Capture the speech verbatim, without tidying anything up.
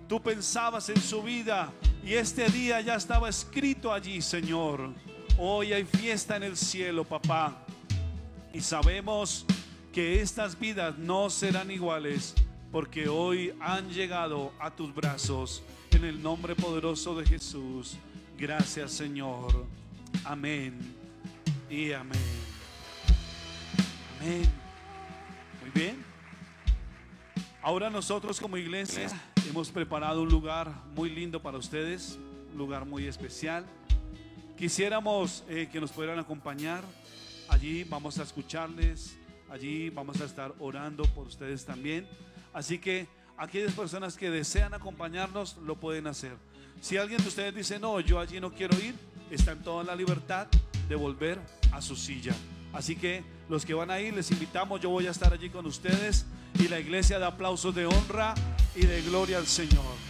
tú pensabas en su vida y este día ya estaba escrito allí, Señor. Hoy hay fiesta en el cielo, papá, y sabemos que estas vidas no serán iguales, porque hoy han llegado a tus brazos, en el nombre poderoso de Jesús. Gracias, Señor. Amén y amén. Amén. Muy bien. Ahora nosotros como iglesia hemos preparado un lugar muy lindo para ustedes, un lugar muy especial. Quisiéramos eh, que nos pudieran acompañar. Allí vamos a escucharles, allí vamos a estar orando por ustedes también. Así que aquellas personas que desean acompañarnos lo pueden hacer. Si alguien de ustedes dice: no, yo allí no quiero ir, está en toda la libertad de volver a su silla. Así que los que van a ir, les invitamos. Yo voy a estar allí con ustedes y la iglesia da aplausos de honra y de gloria al Señor.